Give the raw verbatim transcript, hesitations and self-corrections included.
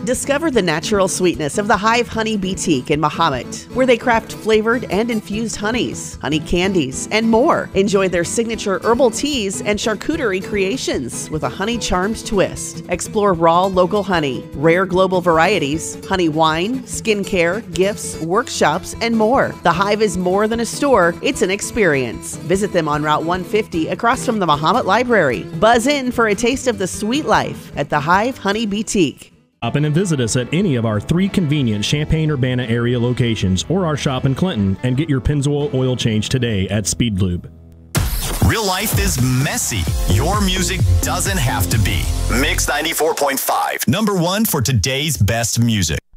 Discover the natural sweetness of the Hive Honey Boutique in Mahomet, where they craft flavored and infused honeys, honey candies, and more. Enjoy their signature herbal teas and charcuterie creations with a honey charmed twist. Explore raw local honey, rare global varieties, honey wine, skincare, gifts, workshops, and more. The Hive is more than a store, it's an experience. Visit them on Route one fifty across from the Mahomet Library. Buzz in for a taste of the sweet life at the Hive Honey Boutique. Stop in and visit us at any of our three convenient Champaign-Urbana area locations or our shop in Clinton and get your Pennzoil oil change today at Speed Lube. Real life is messy. Your music doesn't have to be. Mix ninety-four point five, number one for today's best music.